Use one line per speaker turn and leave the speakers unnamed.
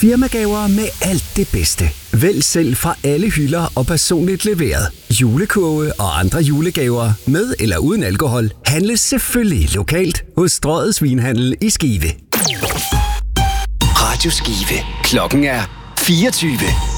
Firmagaver med alt det bedste. Vælg selv fra alle hylder og personligt leveret. Julekurve og andre julegaver med eller uden alkohol handles selvfølgelig lokalt hos Strøget Svinhandel i Skive. Radio Skive. Klokken er 24.